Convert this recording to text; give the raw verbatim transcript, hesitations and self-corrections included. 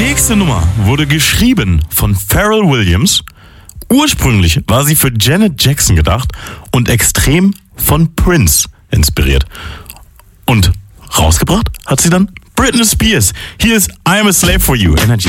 nächste Nummer wurde geschrieben von Pharrell Williams. Ursprünglich war sie für Janet Jackson gedacht und extrem von Prince inspiriert. Und rausgebracht hat sie dann Britney Spears. Hier ist I'm a Slave for You, Energy.